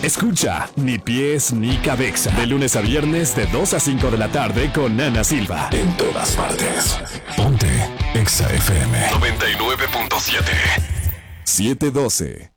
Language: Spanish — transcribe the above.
Escucha Ni Pies Ni Cabeza. De lunes a viernes de 2 a 5 de la tarde con Ana Silva. En todas partes. Ponte Exa FM 99.7. 712.